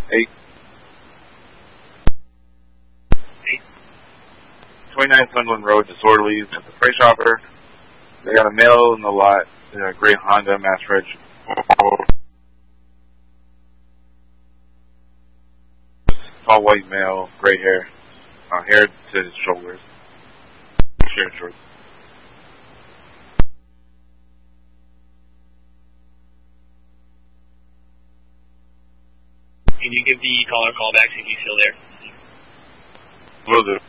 8. 29 Sunderland Road, disorderlies at the freight shopper. They got a male in the lot, in a gray Honda, mass reg. Tall white male, gray hair, hair to his shoulders, shirt shorts. Can you give the caller a call back, see if he's still there? Will do.